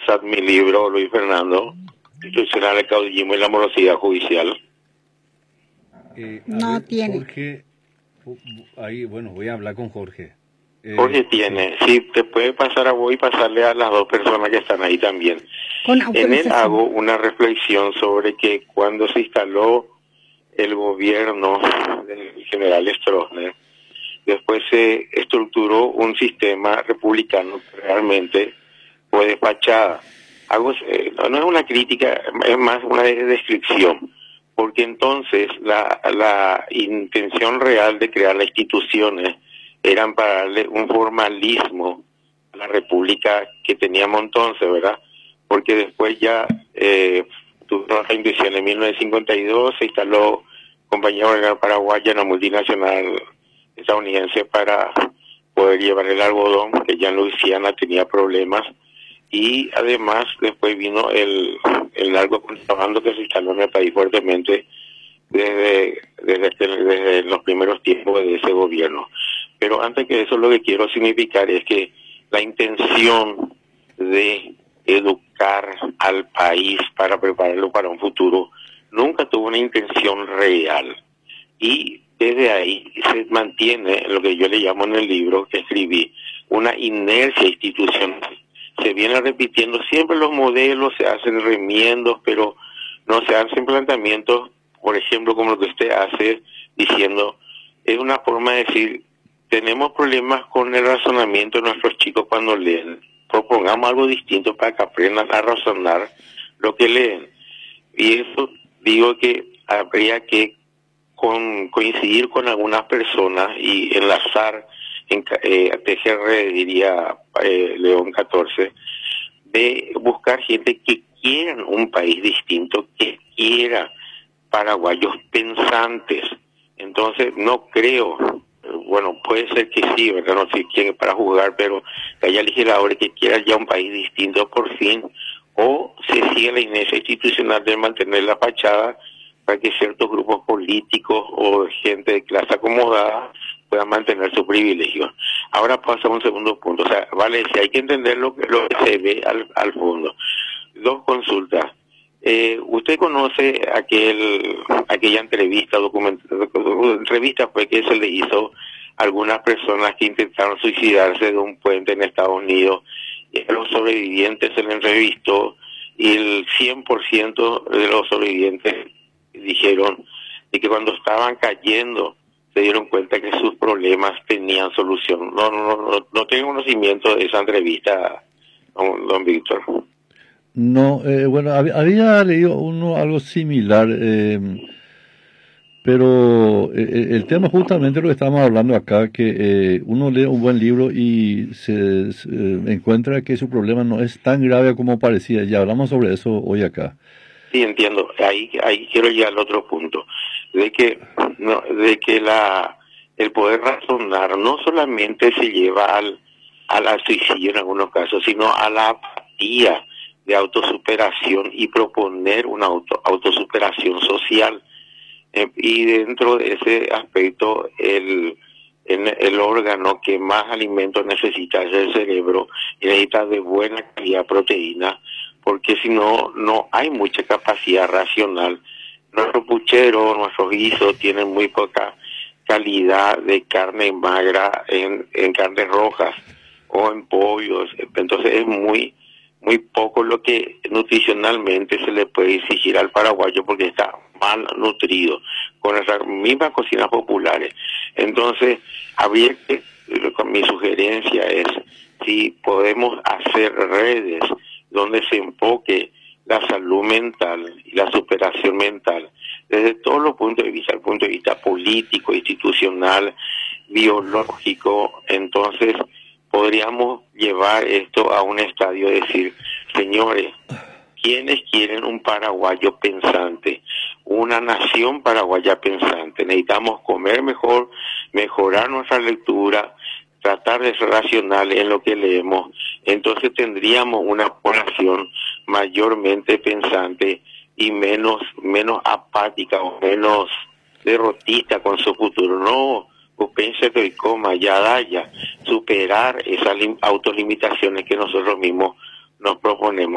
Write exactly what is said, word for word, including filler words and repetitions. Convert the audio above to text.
WhatsApp mi libro, Luis Fernando, Institucional el Caudillismo y la Morosidad Judicial. Eh, no ver, tiene. Jorge, ahí, bueno, voy a hablar con Jorge. Eh, Jorge tiene, sí, te puede pasar a vos y pasarle a las dos personas que están ahí también. Con En él autorización. hago una reflexión sobre que cuando se instaló el gobierno del general Stroessner, después se estructuró un sistema republicano que realmente fue de fachada. Hago, eh, no, no es una crítica, es más una descripción, porque entonces la, la intención real de crear las instituciones eran para darle un formalismo a la república que teníamos entonces, ¿verdad? Porque después ya eh, tuvieron la invención en mil novecientos cincuenta y dos, se instaló Compañía Orgánica Paraguaya, una multinacional estadounidense, para poder llevar el algodón, que ya en Luisiana tenía problemas, y además después vino el, el largo contrabando que se instaló en el país fuertemente desde, desde, desde los primeros tiempos de ese gobierno. Pero antes que eso, lo que quiero significar es que la intención de educar al país para prepararlo para un futuro nunca tuvo una intención real, y desde ahí se mantiene lo que yo le llamo en el libro que escribí una inercia institucional. Se viene repitiendo siempre los modelos, se hacen remiendos, pero no se hacen planteamientos, por ejemplo, como lo que usted hace, diciendo, es una forma de decir, tenemos problemas con el razonamiento de nuestros chicos cuando leen, propongamos algo distinto para que aprendan a razonar lo que leen. Y eso digo que habría que con, coincidir con algunas personas y enlazar, en eh, T G R diría eh, León catorce, de buscar gente que quiera un país distinto, que quiera paraguayos pensantes. Entonces no creo, bueno, puede ser que sí, ¿verdad? No sé quién es para juzgar, pero que haya legisladores que quieran ya un país distinto por fin, o se sigue la inercia institucional de mantener la fachada para que ciertos grupos políticos o gente de clase acomodada puedan mantener su privilegio. Ahora pasa a un segundo punto, o sea, vale, si hay que entender lo que, lo que se ve al, al fondo. Dos consultas. Eh, ¿Usted conoce aquel aquella entrevista, document, entrevista fue que se le hizo a algunas personas que intentaron suicidarse de un puente en Estados Unidos? Y a los sobrevivientes se les entrevistó y el cien por ciento de los sobrevivientes dijeron de que cuando estaban cayendo se dieron cuenta que sus problemas tenían solución. No, no, no, no tengo conocimiento de esa entrevista, don, don Víctor. No, eh, bueno, hab, había leído uno algo similar, eh, pero eh, el tema justamente lo que estamos hablando acá, que eh, uno lee un buen libro y se, se eh, encuentra que su problema no es tan grave como parecía. Ya hablamos sobre eso hoy acá. Sí, entiendo. Ahí, ahí quiero llegar al otro punto, de que, no, de que la, el poder razonar no solamente se lleva al, al suicidio en algunos casos, sino a la apatía de autosuperación y proponer una auto, autosuperación social. Eh, y dentro de ese aspecto, el, el, el órgano que más alimento necesita es el cerebro, y necesita de buena calidad proteína, porque si no, no hay mucha capacidad racional. Nuestros pucheros, nuestros guisos tienen muy poca calidad de carne magra en, en carnes rojas o en pollos, entonces es muy muy poco lo que nutricionalmente se le puede exigir al paraguayo porque está mal nutrido con nuestras mismas cocinas populares. Entonces, habría que, mi sugerencia es, si podemos hacer redes donde se enfoque la salud mental y la superación mental desde todos los puntos de vista, el punto de vista político, institucional, biológico, entonces podríamos llevar esto a un estadio de decir, señores, ¿quiénes quieren un paraguayo pensante? Una nación paraguaya pensante. Necesitamos comer mejor, mejorar nuestra lectura, tratar de ser racionales en lo que leemos. Entonces tendríamos una población mayormente pensante y menos, menos apática o menos derrotista con su futuro. No, pensé que coma, ya da ya, superar esas autolimitaciones que nosotros mismos nos proponemos.